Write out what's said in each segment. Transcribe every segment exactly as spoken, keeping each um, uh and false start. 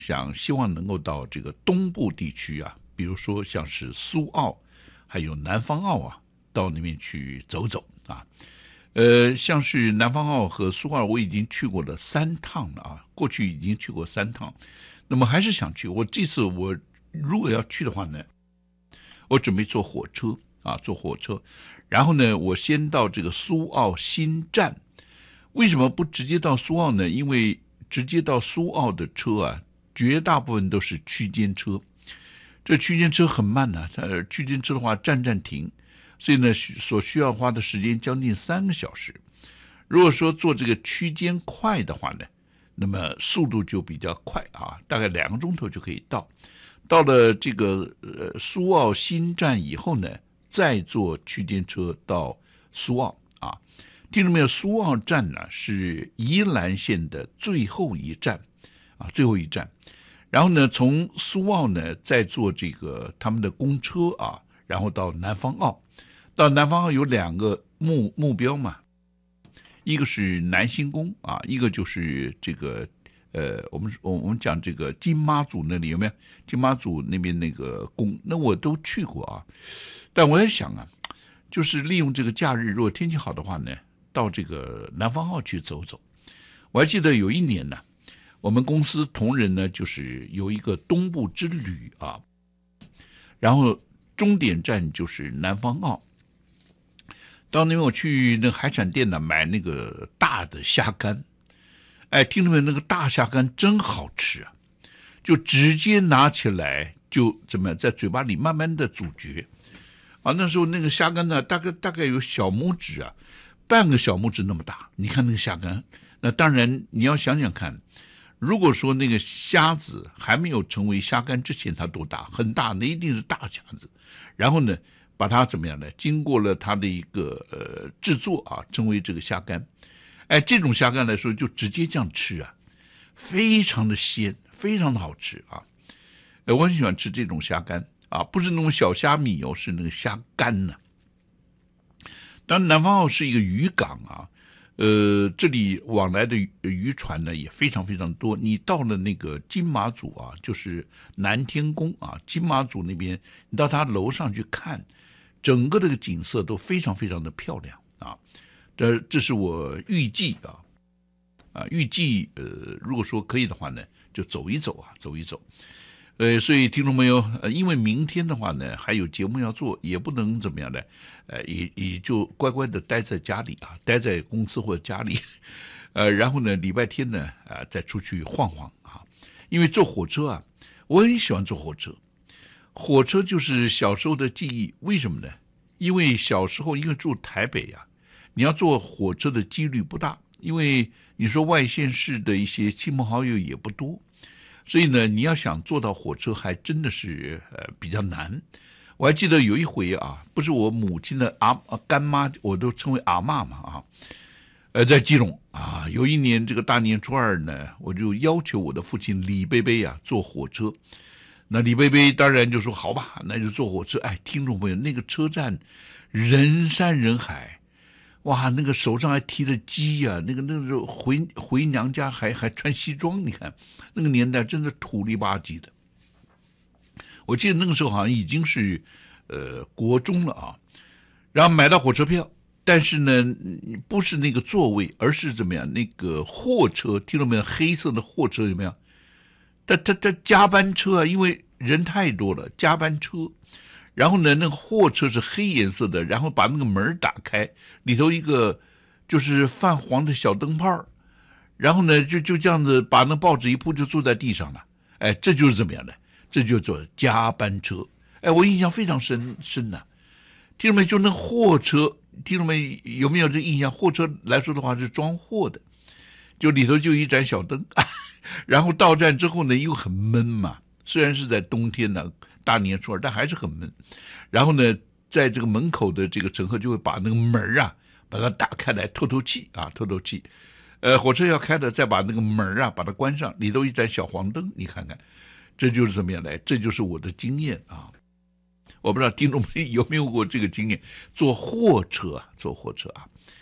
想希望能够到这个东部地区啊，比如说像是苏澳，还有南方澳啊，到那边去走走啊。呃，像是南方澳和苏澳，我已经去过了三趟了啊，过去已经去过三趟，那么还是想去。我这次我如果要去的话呢，我准备坐火车啊，坐火车，然后呢，我先到这个苏澳新站。为什么不直接到苏澳呢？因为直接到苏澳的车啊，绝大部分都是区间车，这区间车很慢呢、啊，区间车的话站站停，所以呢，所需要花的时间将近三个小时。如果说做这个区间快的话呢，那么速度就比较快啊，大概两个钟头就可以到。到了这个呃苏澳新站以后呢，再坐区间车到苏澳啊。听到没有？苏澳站呢是宜兰县的最后一站啊，最后一站。然后呢，从苏澳呢再坐这个他们的公车啊，然后到南方澳。到南方澳有两个目目标嘛，一个是南星宫啊，一个就是这个呃，我们我们讲这个金妈祖那里有没有？金妈祖那边那个宫，那我都去过啊。但我也想啊，就是利用这个假日，如果天气好的话呢，到这个南方澳去走走。我还记得有一年呢，我们公司同仁呢，就是有一个东部之旅啊，然后终点站就是南方澳。到那边我去那个海产店呢，买那个大的虾干，哎，听到没有？那个大虾干真好吃啊！就直接拿起来就怎么样，在嘴巴里慢慢的咀嚼啊。那时候那个虾干呢，大概大概有小拇指啊，半个小拇指那么大。你看那个虾干，那当然你要想想看，如果说那个虾子还没有成为虾干之前，它多大？很大，那一定是大虾子。然后呢，把它怎么样呢？经过了它的一个呃制作啊，成为这个虾干。哎，这种虾干来说，就直接这样吃啊，非常的鲜，非常的好吃啊。呃，我很喜欢吃这种虾干啊，不是那种小虾米哦，是那个虾干呢、啊。当然，南方澳是一个渔港啊，呃，这里往来的渔船呢也非常非常多。你到了那个金马祖啊，就是南天宫啊，金马祖那边，你到他楼上去看，整个这个景色都非常非常的漂亮啊。这这是我预计啊，啊预计呃，如果说可以的话呢，就走一走啊，走一走。呃，所以听众朋友，呃，因为明天的话呢，还有节目要做，也不能怎么样呢，呃，也也就乖乖的待在家里啊，待在公司或者家里，呃，然后呢，礼拜天呢，啊、呃，再出去晃晃啊。因为坐火车啊，我很喜欢坐火车，火车就是小时候的记忆。为什么呢？因为小时候因为住台北呀、啊。你要坐火车的几率不大，因为你说外县市的一些亲朋好友也不多，所以呢，你要想坐到火车还真的是呃比较难。我还记得有一回啊，不是我母亲的阿干妈，我都称为阿嬷嘛啊，呃，在基隆啊，有一年这个大年初二呢，我就要求我的父亲李贝贝啊坐火车。那李贝贝当然就说好吧，那就坐火车。哎，听众朋友，那个车站人山人海。哇，那个手上还提着鸡呀、啊，那个那个时候回回娘家还还穿西装，你看那个年代真的土里吧唧的。我记得那个时候好像已经是呃国中了啊，然后买到火车票，但是呢不是那个座位，而是怎么样？那个货车，听到没有？黑色的货车有没有？它它它加班车啊，因为人太多了，加班车。然后呢，那个货车是黑颜色的，然后把那个门打开，里头一个就是泛黄的小灯泡，然后呢，就就这样子把那报纸一铺就坐在地上了。哎，这就是怎么样的？这就做加班车。哎，我印象非常深深呐、啊。听众们，就那货车，听众们有没有这印象？货车来说的话是装货的，就里头就一盏小灯，然后到站之后呢，又很闷嘛，虽然是在冬天呢。大年初二，但还是很闷。然后呢，在这个门口的这个乘客就会把那个门啊，把它打开来透透气啊，透透气。呃，火车要开的，再把那个门啊把它关上，里头一盏小黄灯，你看看，这就是怎么样来？这就是我的经验啊。我不知道听众朋友有没有过这个经验，坐货车啊，坐货车啊。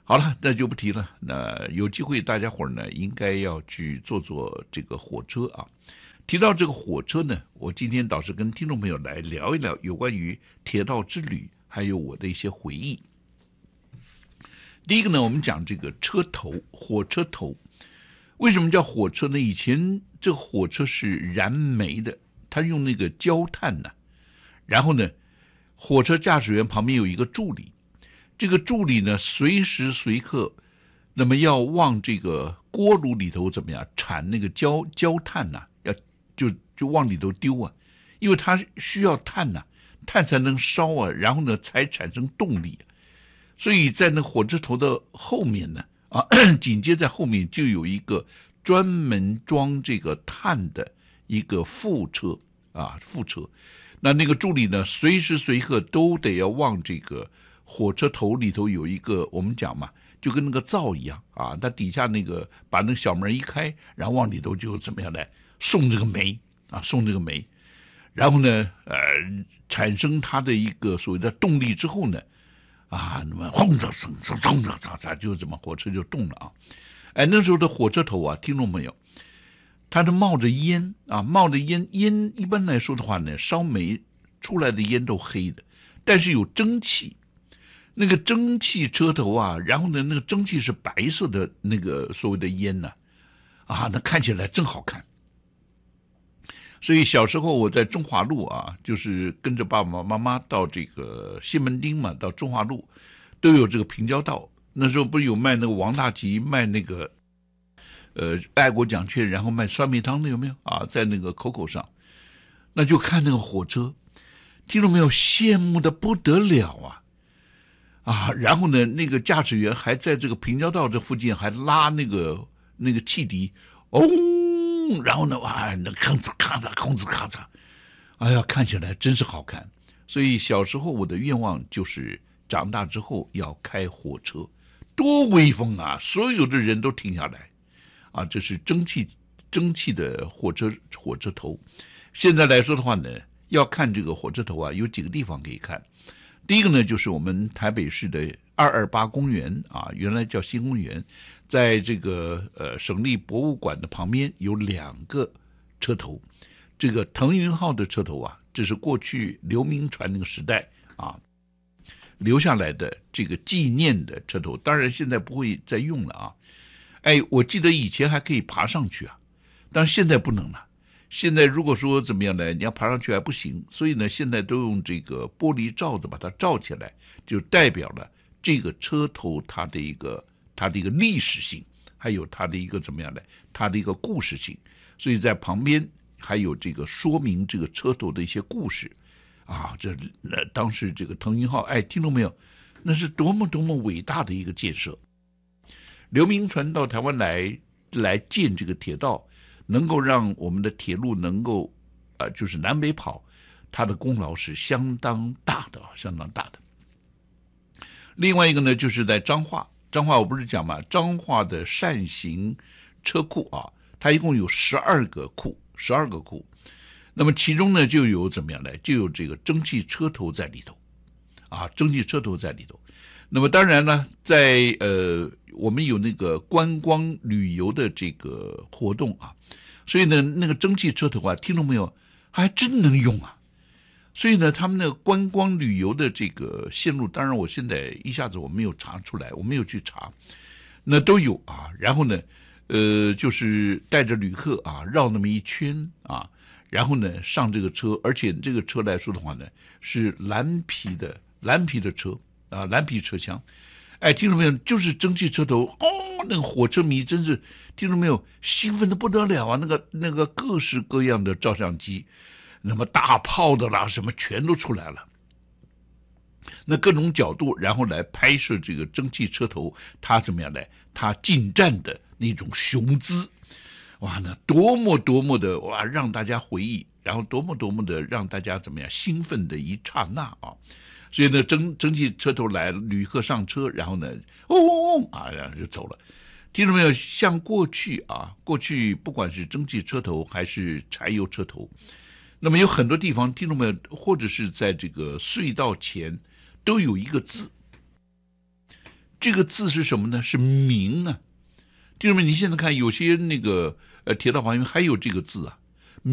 好了，那就不提了。那有机会大家伙儿呢，应该要去坐坐这个火车啊。提到这个火车呢，我今天倒是跟听众朋友来聊一聊有关于铁道之旅，还有我的一些回忆。第一个呢，我们讲这个车头，火车头。为什么叫火车呢？以前这个火车是燃煤的，它用那个焦炭呢、啊，然后呢，火车驾驶员旁边有一个助理。这个助理呢，随时随刻，那么要往这个锅炉里头怎么样产那个焦焦炭呐、啊，要就就往里头丢啊，因为它需要碳呐、啊，碳才能烧啊，然后呢才产生动力。所以在那火车头的后面呢，啊，紧接在后面就有一个专门装这个碳的一个副车啊，副车。那那个助理呢，随时随刻都得要往这个火车头里头有一个，我们讲嘛，就跟那个灶一样啊，它底下那个把那个小门一开，然后往里头就怎么样来送这个煤啊，送这个煤，然后呢，呃，产生它的一个所谓的动力之后呢，啊，那么轰着声，轰着咋咋就怎么火车就动了啊，哎，那时候的火车头啊，听众朋友，它是冒着烟啊，冒着烟，烟一般来说的话呢，烧煤出来的烟都黑的，但是有蒸汽。那个蒸汽车头啊，然后呢，那个蒸汽是白色的，那个所谓的烟呢、啊，啊，那看起来真好看。所以小时候我在中华路啊，就是跟着爸爸妈妈到这个西门町嘛，到中华路都有这个平交道。那时候不是有卖那个王大吉卖那个呃爱国奖券，然后卖酸梅汤的有没有啊？在那个口口上，那就看那个火车，听到没有？羡慕的不得了啊！啊，然后呢，那个驾驶员还在这个平交道这附近还拉那个那个汽笛，哦，然后呢，哇，那吭哧咔嚓，吭哧咔嚓，哎呀，看起来真是好看。所以小时候我的愿望就是长大之后要开火车，多威风啊！所有的人都停下来，啊，这是蒸汽蒸汽的火车火车头。现在来说的话呢，要看这个火车头啊，有几个地方可以看。第一个呢，就是我们台北市的二二八公园啊，原来叫新公园，在这个呃省立博物馆的旁边有两个车头，这个腾云号的车头啊，这是过去刘铭传那个时代啊留下来的这个纪念的车头，当然现在不会再用了啊。哎，我记得以前还可以爬上去啊，但是现在不能了。现在如果说怎么样呢，你要爬上去还不行，所以呢，现在都用这个玻璃罩子把它罩起来，就代表了这个车头它的一个它的一个历史性，还有它的一个怎么样呢，它的一个故事性，所以在旁边还有这个说明这个车头的一些故事啊，这呃当时这个腾云号，哎，听懂没有？那是多么多么伟大的一个建设。刘铭传到台湾来来建这个铁道，能够让我们的铁路能够呃就是南北跑，他的功劳是相当大的，相当大的。另外一个呢，就是在彰化，彰化我不是讲嘛，彰化的扇形车库啊，它一共有十二个库，十二个库。那么其中呢，就有怎么样呢？就有这个蒸汽车头在里头啊，蒸汽车头在里头。那么当然呢，在呃我们有那个观光旅游的这个活动啊，所以呢那个蒸汽车头啊，听到没有，还真能用啊。所以呢，他们那个观光旅游的这个线路，当然我现在一下子我没有查出来，我没有去查，那都有啊。然后呢，呃，就是带着旅客啊绕那么一圈啊，然后呢上这个车，而且这个车来说的话呢，是蓝皮的蓝皮的车啊，蓝皮车厢。哎，听到没有？就是蒸汽车头哦，那个火车迷真是听到没有？兴奋的不得了啊！那个那个各式各样的照相机。那么大炮的啦，什么全都出来了。那各种角度，然后来拍摄这个蒸汽车头，它怎么样呢？它进站的那种雄姿，哇，那多么多么的哇，让大家回忆，然后多么多么的让大家怎么样兴奋的一刹那啊！所以呢，蒸蒸汽车头来，旅客上车，然后呢，嗡嗡嗡啊，然后就走了。听到没有？像过去啊，过去不管是蒸汽车头还是柴油车头。那么有很多地方听众们，或者是在这个隧道前都有一个字， 这个字是什么呢？是明啊。弟兄们，你现在看有些那个呃铁道旁边还有这个字啊，